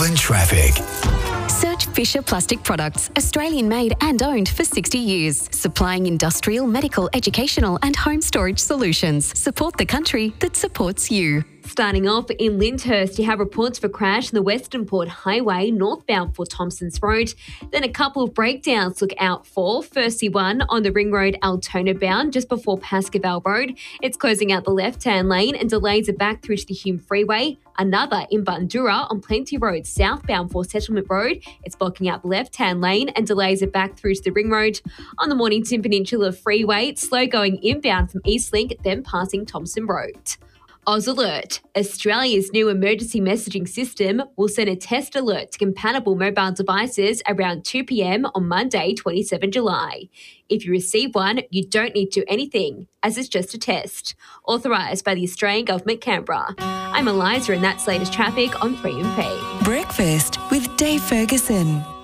and traffic. Search Fisher Plastic Products, Australian made and owned for 60 years, supplying industrial, medical, educational and home storage solutions. Support the country that supports you. Starting off in Lyndhurst, you have reports of a crash on the Western Port Highway northbound for Thompsons Road. Then a couple of breakdowns look out for. Firstly, one on the Ring Road Altona bound just before Pascoval Road. It's closing out the left-hand lane and delays are back through to the Hume Freeway. Another in Bundura on Plenty Road southbound for Settlement Road. It's blocking out the left-hand lane and delays are back through to the Ring Road. On the Mornington Peninsula Freeway, it's slow going inbound from Eastlink, then passing Thompson Road. Oz Alert. Australia's new emergency messaging system will send a test alert to compatible mobile devices around 2 p.m. on Monday, 27 July. If you receive one, you don't need to do anything, as it's just a test. Authorised by the Australian Government, Canberra. I'm Eliza and that's latest traffic on 3MP. Breakfast with Dave Ferguson.